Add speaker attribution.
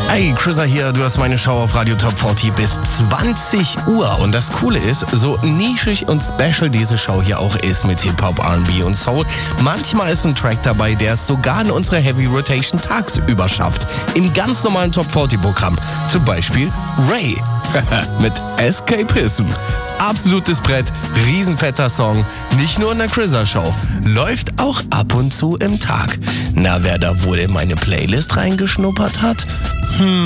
Speaker 1: Hey, Chrissa hier, du hast meine Show auf Radio Top 40 bis 20 Uhr. Und das Coole ist, so nischig und special diese Show hier auch ist mit Hip-Hop, R&B und Soul, manchmal ist ein Track dabei, der es sogar in unsere Heavy Rotation tagsüber schafft. Im ganz normalen Top 40 Programm. Zum Beispiel Ray mit Escapism. Absolutes Brett, riesenfetter Song, nicht nur in der Chrissa Show, läuft auch ab und zu im Tag. Na, wer da wohl in meine Playlist reingeschnuppert hat?